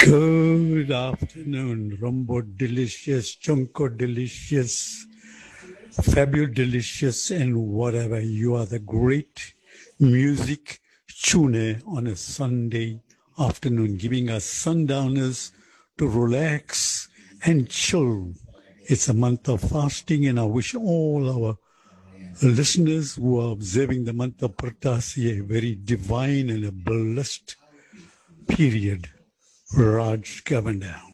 Good afternoon, Rumbo delicious, Chunko delicious, Fabulous delicious, and whatever. You are the great music tune on a Sunday afternoon, giving us sundowners to relax and chill. It's a month of fasting, and I wish all our listeners who are observing the month of Pratasi a very divine and a blessed period. Raj Governor.